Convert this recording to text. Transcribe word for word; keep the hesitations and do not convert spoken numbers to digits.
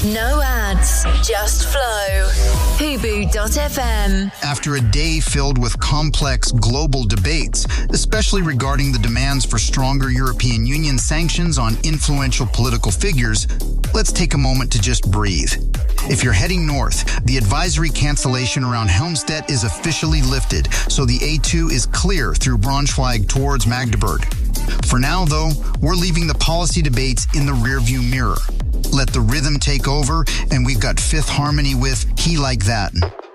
No ads, just flow. Hubu dot f m. After a day filled with complex global debates, especially regarding the demands for stronger European Union sanctions on influential political figures, let's take a moment to just breathe. If you're heading north, the advisory cancellation around Helmstedt is officially lifted, so the A two is clear through Braunschweig towards Magdeburg. For now, though, we're leaving the policy debates in the rearview mirror. Let the rhythm take over, and we've got Fifth Harmony with He Like That.